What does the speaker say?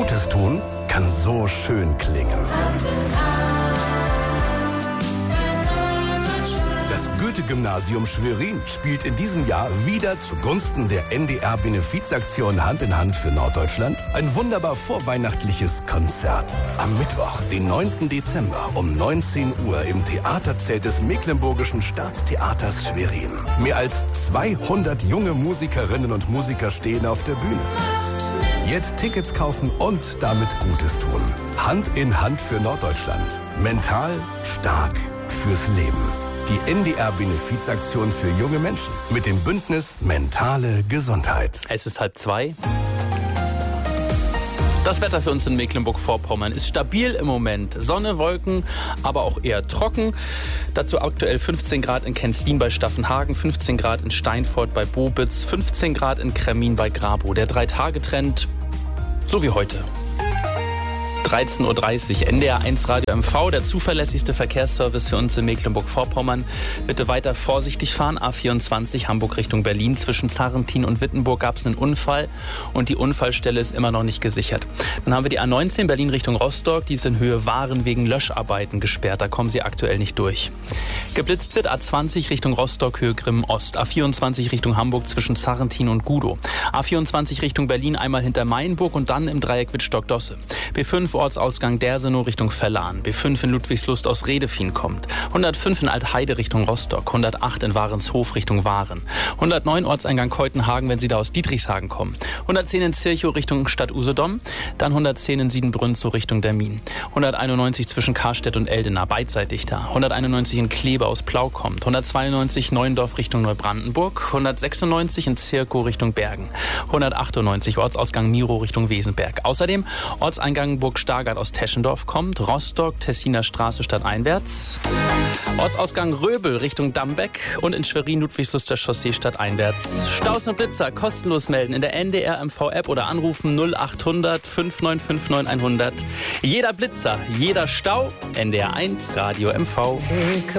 Gutes tun kann so schön klingen. Das Goethe-Gymnasium Schwerin spielt in diesem Jahr wieder zugunsten der NDR-Benefizaktion Hand in Hand für Norddeutschland ein wunderbar vorweihnachtliches Konzert. Am Mittwoch, den 9. Dezember um 19 Uhr im Theaterzelt des Mecklenburgischen Staatstheaters Schwerin. Mehr als 200 junge Musikerinnen und Musiker stehen auf der Bühne. Jetzt Tickets kaufen und damit Gutes tun. Hand in Hand für Norddeutschland. Mental stark fürs Leben. Die NDR-Benefizaktion für junge Menschen mit dem Bündnis Mentale Gesundheit. Es ist 1:30. Das Wetter für uns in Mecklenburg-Vorpommern ist stabil im Moment. Sonne, Wolken, aber auch eher trocken. Dazu aktuell 15 Grad in Kenzlin bei Staffenhagen, 15 Grad in Steinfort bei Bobitz, 15 Grad in Kremmin bei Grabow. Der 3-Tage-Trend, so wie heute. 13:30 Uhr, NDR 1 Radio MV, der zuverlässigste Verkehrsservice für uns in Mecklenburg-Vorpommern. Bitte weiter vorsichtig fahren. A24 Hamburg Richtung Berlin. Zwischen Zarrentin und Wittenburg gab es einen Unfall und die Unfallstelle ist immer noch nicht gesichert. Dann haben wir die A19 Berlin Richtung Rostock. Die ist in Höhe Waren wegen Löscharbeiten gesperrt. Da kommen sie aktuell nicht durch. Geblitzt wird A20 Richtung Rostock, Höhe Grimmen Ost. A24 Richtung Hamburg zwischen Zarrentin und Gudow. A24 Richtung Berlin einmal hinter Mainburg und dann im Dreieck Wittstock-Dosse. B5 Ortsausgang Dersenow Richtung Verlan. B5 in Ludwigslust aus Redefien kommt. 105 in Altheide Richtung Rostock. 108 in Warenshof Richtung Waren. 109 Ortseingang Keutenhagen, wenn Sie da aus Dietrichshagen kommen. 110 in Zirchow Richtung Stadt Usedom. Dann 110 in Siedenbrünzow Richtung Dermin. 191 zwischen Karstedt und Eldena, beidseitig da. 191 in Kleve aus Plau kommt. 192 Neuendorf Richtung Neubrandenburg. 196 in Zirchow Richtung Bergen. 198 Ortsausgang Miro Richtung Wesenberg. Außerdem Ortseingang Burg-Stargard aus Teschendorf kommt. Rostock, Tessiner Straße stadteinwärts. Ortsausgang Röbel Richtung Dambeck und in Schwerin Ludwigsluster Chaussee stadteinwärts. Staus und Blitzer kostenlos melden in der NDR MV-App oder anrufen 0800 5959 9100. Jeder Blitzer, jeder Stau, NDR 1 Radio MV. Take a